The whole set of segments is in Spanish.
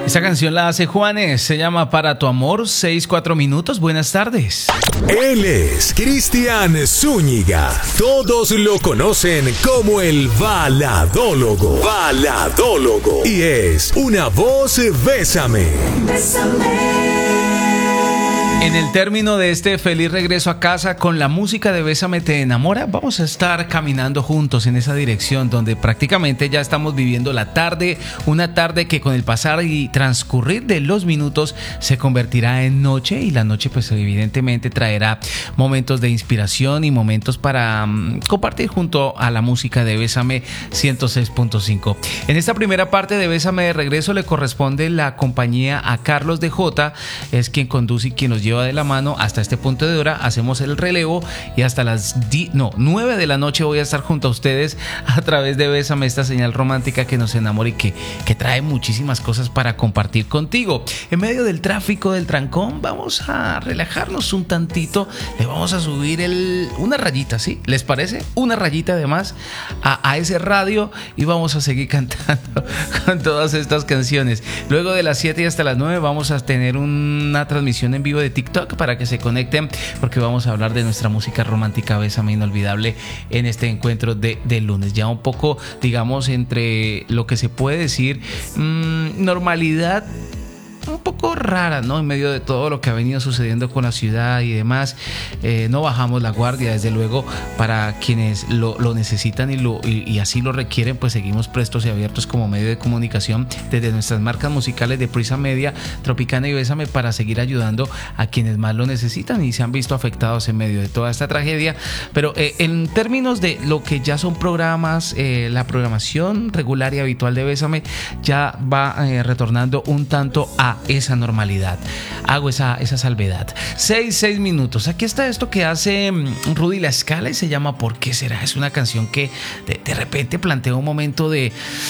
Esta canción la hace Juanes, se llama Para tu amor, 6-4 minutos. Buenas tardes. Él es Cristian Zúñiga. Todos lo conocen como el baladólogo. Baladólogo. Y es una voz Bésame. Bésame. En el término de este feliz regreso a casa con la música de Bésame te enamora, vamos a estar caminando juntos en esa dirección donde prácticamente ya estamos viviendo la tarde, una tarde que con el pasar y transcurrir de los minutos se convertirá en noche, y la noche pues evidentemente traerá momentos de inspiración y momentos para compartir junto a la música de Bésame 106.5. En esta primera parte de Bésame de regreso le corresponde la compañía a Carlos DJ, es quien conduce y quien nos lleva de la mano hasta este punto de hora. Hacemos el relevo y hasta las 9 de la noche voy a estar junto a ustedes a través de Bésame, esta señal romántica que nos enamora y que trae muchísimas cosas para compartir contigo. En medio del tráfico, del trancón, vamos a relajarnos un tantito, le vamos a subir una rayita, ¿sí? ¿Les parece? Una rayita además a ese radio y vamos a seguir cantando con todas estas canciones. Luego de las 7 y hasta las 9 vamos a tener una transmisión en vivo de TikTok para que se conecten, porque vamos a hablar de nuestra música romántica Bésame inolvidable en este encuentro de lunes. Ya un poco, digamos, entre lo que se puede decir normalidad un poco rara, ¿no? En medio de todo lo que ha venido sucediendo con la ciudad y demás, no bajamos la guardia, desde luego. Para quienes lo necesitan y así lo requieren, pues seguimos prestos y abiertos como medio de comunicación desde nuestras marcas musicales de Prisa Media, Tropicana y Bésame, para seguir ayudando a quienes más lo necesitan y se han visto afectados en medio de toda esta tragedia. Pero en términos de lo que ya son programas, la programación regular y habitual de Bésame ya va retornando un tanto a esa normalidad. Hago esa salvedad. 6 minutos. Aquí está esto que hace Rudy La Scala y se llama ¿Por qué será? Es una canción que de repente plantea un momento de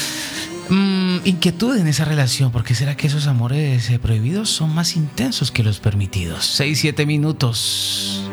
inquietud en esa relación. ¿Por qué será que esos amores prohibidos son más intensos que los permitidos? 6-7 minutos.